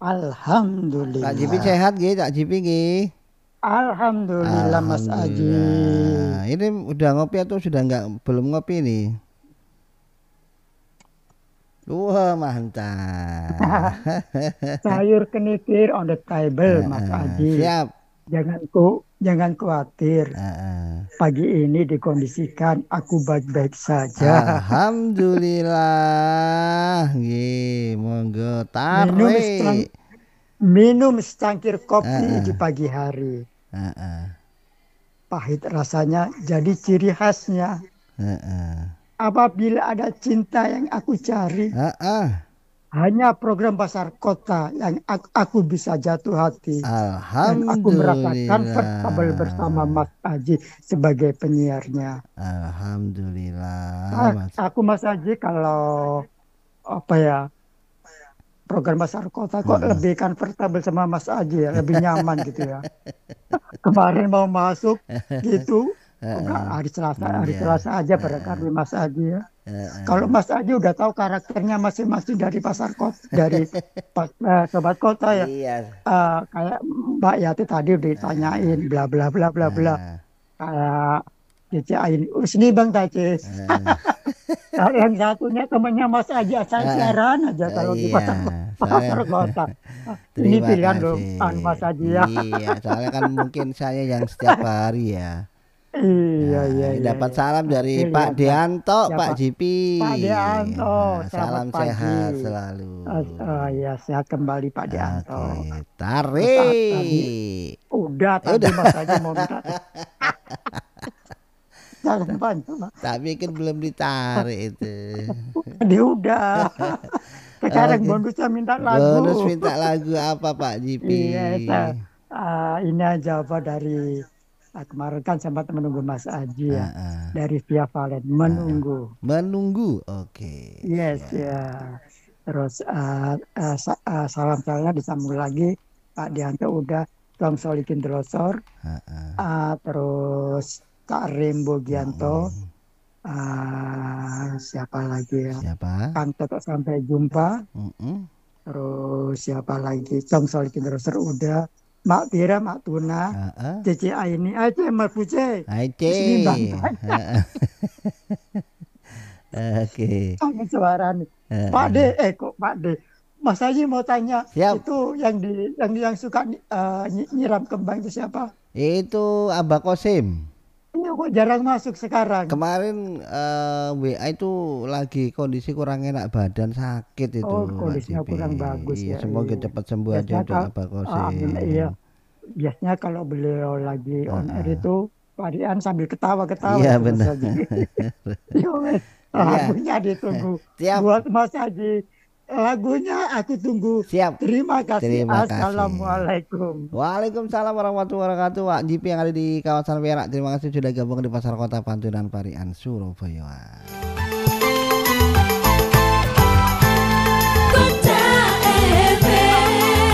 Kak Jipi Alhamdulillah. sehat nggih, Kak Jipi nggih? Alhamdulillah Mas Aji. Alhamdulillah. Ini udah ngopi atau sudah belum ngopi nih? Wah, mantap. Sayur kenikir on the table Mas Aji. Siap. Jangan khawatir. Pagi ini dikondisikan aku baik-baik saja. Alhamdulillah. Nggih, monggo tarik. Minum secangkir kopi di pagi hari. Pahit rasanya jadi ciri khasnya. Apabila ada cinta yang aku cari, hanya program Pasar Kota yang aku bisa jatuh hati. Dan aku merasakan comfortable bersama Mas Aji sebagai penyiarnya. Alhamdulillah. Mas Aji kalau program Pasar Kota kok lebih comfortable sama Mas Aji ya, lebih nyaman gitu ya. Kemarin mau masuk gitu, hari Selasa aja barangkali Mas Aji ya. Kalau Mas Aji udah tahu karakternya masing-masing dari Pasar Kota, dari Sobat Kota ya. Kayak Mbak Yati tadi ditanyain bla bla bla bla bla. Kayak Cici sini Bang Taci. Yang satunya temannya Mas Aji asal siaran aja kalau di Pasar Kota. Ini pilihan loh Mas Aji ya. Iya, soalnya kan mungkin saya yang setiap hari ya. Iya. Dapat salam dari Pak Deanto, Pak Jipi. Pak Deanto, salam sehat selalu. Ya sehat kembali Pak Deanto. Tarik. Udah tadi Mas Aji mau minta. Tapi kan belum ditarik itu. Tadi udah. Sekarang bonusnya minta lagu. Bonus minta lagu apa Pak Jipi? Iya, ini aja apa dari kemarin kan sempat menunggu Mas Aji ya. Dari Via Valen menunggu. Oke. Yes ya. Terus salam-salamnya disambung lagi Pak Dianto udah Tong Solikin Delosor. Terus Kak Rembo Gianto. Siapa lagi ya? Kang Toto sampai jumpa. Terus siapa lagi? Tong Solikin Delosor udah. Mak Tira, Mak Tuna, Cici Aini, Aceh, Mas Puce. Aceh. Oke. Kangen suara nih. Pak D, Pak D. Mas Haji mau tanya, itu yang suka nyiram kembang itu siapa? Itu Abah Kosim. Ini kok jarang masuk sekarang. Kemarin WA itu lagi kondisi kurang enak, badan sakit itu. Kondisinya kurang bagus ya. Semoga cepat sembuh aja untuk Abah Kosim. Iya. Biasanya kalau beliau lagi on air itu Pak Rian sambil ketawa-ketawa. Iya benar. Lagunya ditunggu. Buat Mas Haji. Lagunya aku tunggu. Siap. Terima kasih. Assalamualaikum. Waalaikumsalam warahmatullahi wabarakatuh. Wak Jipi yang ada di kawasan Perak. Terima kasih sudah gabung di Pasar Kota Pantunan Parian Surabaya. Kota FM.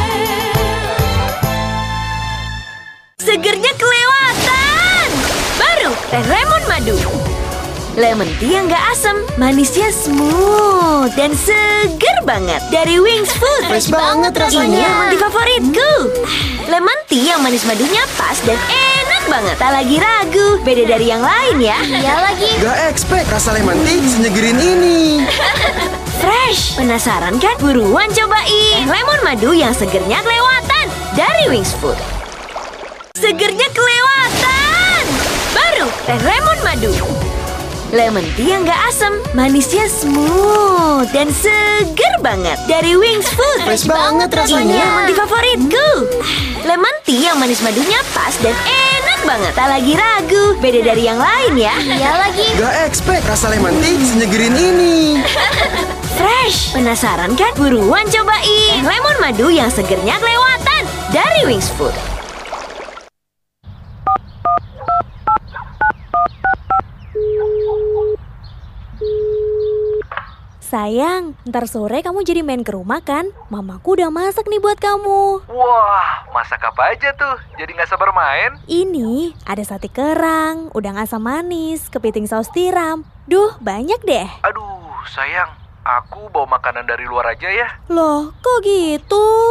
Segernya kelewatan. Baru Teh Lemon Madu. Lemon tea yang gak asam, manisnya smooth dan seger banget. Dari Wings Food. Fresh banget rasanya. Ini emang di favoritku. Lemon tea yang manis madunya pas dan enak banget. Tak lagi ragu, beda dari yang lain ya. Iya lagi. Gak expect rasa lemon tea senyegerin ini. Fresh. Penasaran kan? Buruan cobain. Lemon madu yang segernya kelewatan. Dari Wings Food. Segernya kelewatan. Baru Teh Lemon Madu. Lemon tea yang gak asam, manisnya smooth dan seger banget. Dari Wings Food. Fresh banget rasanya. Ini emang di favoritku. Lemon tea yang manis madunya pas dan enak banget. Tak lagi ragu, beda dari yang lain ya. Iya lagi. Gak expect rasa lemon tea senyegerin ini. Fresh. Penasaran kan? Buruan cobain. Lemon madu yang segernya kelewatan. Dari Wings Food. Sayang, ntar sore kamu jadi main ke rumah kan? Mamaku udah masak nih buat kamu. Wah, masak apa aja tuh? Jadi gak sabar main? Ini ada sate kerang, udang asam manis, kepiting saus tiram. Duh, banyak deh. Aduh, sayang, aku bawa makanan dari luar aja ya. Loh, kok gitu?